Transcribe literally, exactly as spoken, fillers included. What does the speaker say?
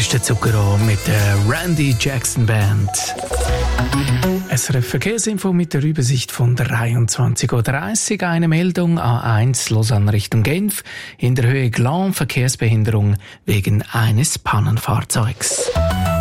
ist der Zucchero mit der Randy Jackson Band. S R F Verkehrsinfo mit der Übersicht von dreiundzwanzig Uhr dreißig. Eine Meldung A eins Lausanne Richtung Genf. In der Höhe Glan Verkehrsbehinderung wegen eines Pannenfahrzeugs.